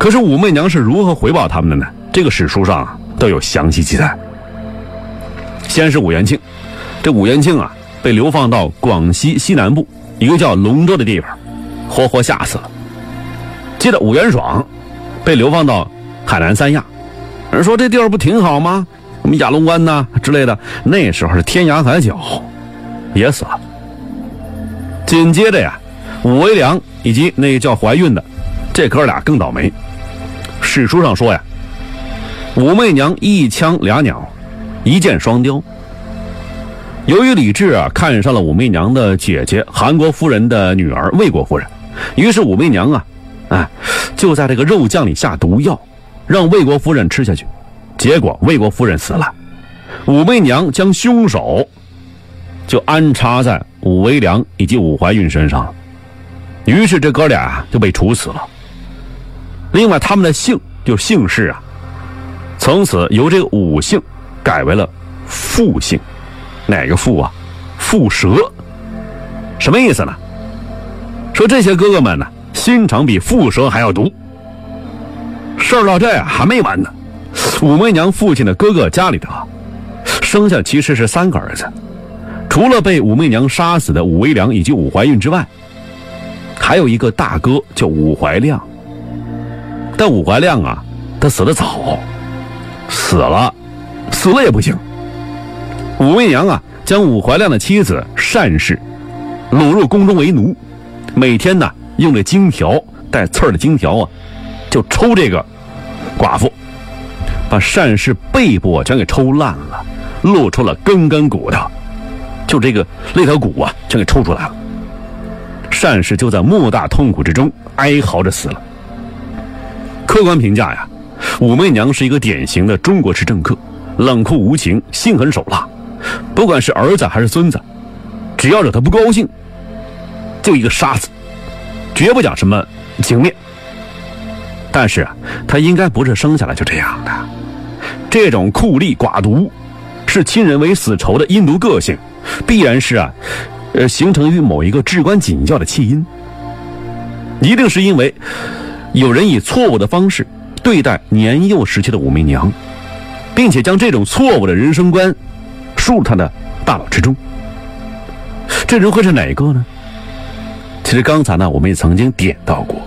可是武媚娘是如何回报他们的呢？这个史书上都有详细记载。先是武元庆，这武元庆啊被流放到广西西南部一个叫龙州的地方，活活吓死了。接着武元爽被流放到海南三亚，人说这地儿不挺好吗？什么亚龙湾呐之类的，那时候是天涯海角，也死了。紧接着呀，武维良以及那个叫怀孕的这哥俩更倒霉。史书上说呀，武媚娘一枪俩鸟，一箭双雕。由于李治啊看上了武媚娘的姐姐韩国夫人的女儿魏国夫人，于是武媚娘就在这个肉酱里下毒药，让魏国夫人吃下去。结果魏国夫人死了，武媚娘将凶手就安插在武维良以及武怀孕身上了，于是这哥俩就被处死了。另外他们的姓就姓氏啊，从此由这个武姓改为了傅姓。哪个傅啊？傅蛇。什么意思呢？说这些哥哥们呢，心肠比傅蛇还要毒。事儿到这还没完呢。武媚娘父亲的哥哥家里头生下其实是3个儿子，除了被武媚娘杀死的武维良以及武怀孕之外，还有一个大哥叫武怀亮。但武怀亮啊，他死得早，死了也不行。武媚娘啊，将武怀亮的妻子单氏掳入宫中为奴，每天呢用这金条带刺儿的金条啊，就抽这个寡妇，把单氏背部全给抽烂了，露出了根骨头，就这个肋条骨啊全给抽出来了。单氏就在莫大痛苦之中哀嚎着死了。客观评价呀，武媚娘是一个典型的中国式政客，冷酷无情，心狠手辣。不管是儿子还是孙子，只要惹他不高兴，就一个杀死，绝不讲什么情面。但是啊，他应该不是生下来就这样的。这种酷吏寡毒，视亲人为死仇的阴毒个性，必然是形成于某一个至关紧要的起因。一定是因为有人以错误的方式对待年幼时期的武媚娘，并且将这种错误的人生观输入他的大脑之中。这人会是哪个呢？其实刚才呢，我们也曾经点到过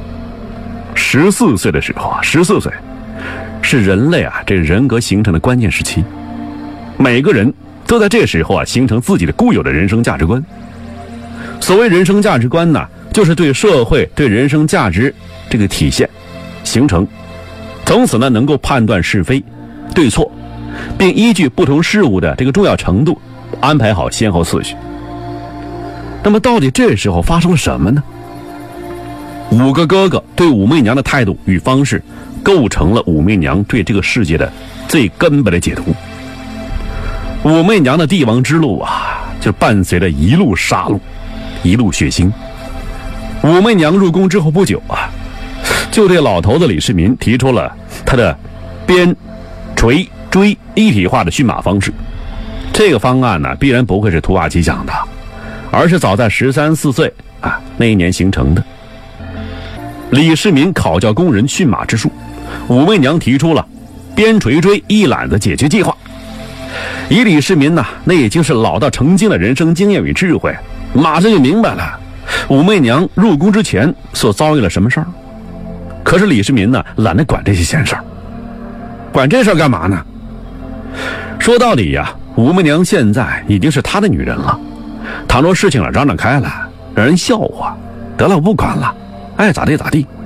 ，14岁的时候啊，14岁是人类这人格形成的关键时期，每个人都在这时候形成自己的固有的人生价值观。所谓人生价值观呢，就是对社会对人生价值这个体现形成，从此呢能够判断是非对错，并依据不同事物的这个重要程度安排好先后次序。那么到底这时候发生了什么呢？5个哥哥对武媚娘的态度与方式，构成了武媚娘对这个世界的最根本的解读。武媚娘的帝王之路就伴随着一路杀戮，一路血腥。武媚娘入宫之后不久就对老头子李世民提出了他的鞭锤追一体化的驯马方式。这个方案呢，必然不会是突发奇想的，而是早在13、14岁那一年形成的。李世民考教工人驯马之术，武媚娘提出了鞭锤追一揽子解决计划。以李世民那已经是老到成精的人生经验与智慧，马上就明白了武媚娘入宫之前所遭遇了什么事儿。可是李世民懒得管这些闲事儿，管这事儿干嘛呢？说到底武媚娘现在已经是他的女人了，倘若事情嚷嚷开了，让人笑话，得了，我不管了，爱咋地咋地。